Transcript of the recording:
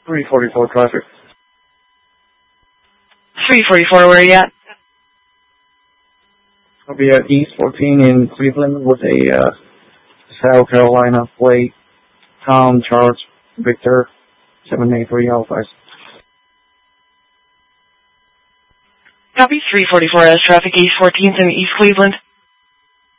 344 traffic. 344, where are you at? I'll be at East 14 in Cleveland with a South Carolina plate. Tom Charles Victor 783 Halifax. Copy 344 as traffic East 14th in East Cleveland.